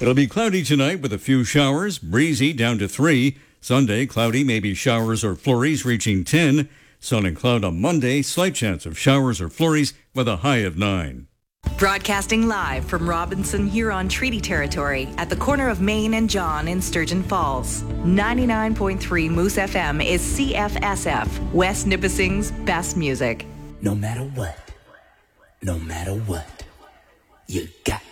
It'll be cloudy tonight with a few showers, breezy down to 3. Sunday, cloudy, maybe showers or flurries reaching 10. Sun and cloud on Monday, slight chance of showers or flurries with a high of 9. Broadcasting live from Robinson Huron Treaty Territory at the corner of Main and John in Sturgeon Falls. 99.3 Moose FM is CFSF, West Nipissing's best music. No matter what, you got